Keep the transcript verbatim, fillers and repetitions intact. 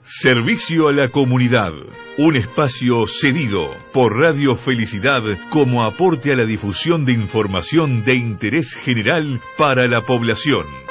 Servicio a la comunidad. Un espacio cedido por Radio Felicidad como aporte a la difusión de información de interés general para la población.